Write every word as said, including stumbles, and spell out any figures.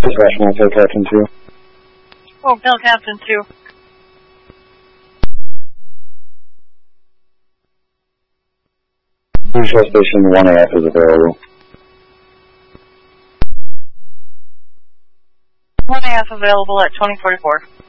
Rational Hotel Captain two. Hotel Captain two. Control Station one A F is available. one A F available at twenty forty-four.